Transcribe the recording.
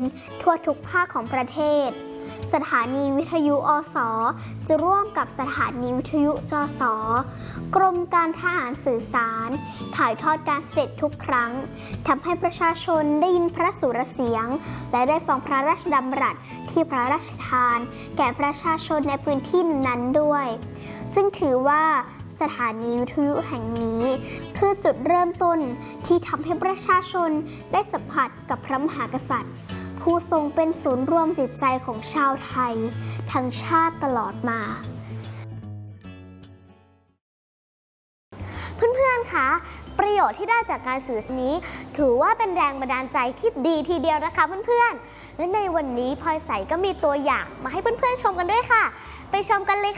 ทั่วทุกภาคของประเทศสถานีวิทยุอสจะร่วมกับสถานีวิทยุจสกรมการทหารสื่อสารถ่ายทอดการเสด็จทุกครั้งทำให้ประชาชนได้ยินพระสุรเสียงและได้ฟังพระราชดำรัสที่พระราชทานแก่ประชาชนในพื้นที่นั้นด้วยซึ่งถือว่าสถานีวิทยุแห่งนี้คือจุดเริ่มต้นที่ทำให้ประชาชนได้สัมผัสกับพระมหากษัตริย์ผู้ทรงเป็นศูนย์รวมจิตใจของชาวไทยทั้งชาติตลอดมาเพื่อนๆคะประโยชน์ที่ได้จากการสื่อนี้ถือว่าเป็นแรงบันดาลใจที่ดีทีเดียวนะคะเพื่อนๆและในวันนี้พลอยใสก็มีตัวอย่างมาให้เพื่อนๆชมกันด้วยค่ะไปชมกันเลยค่ะ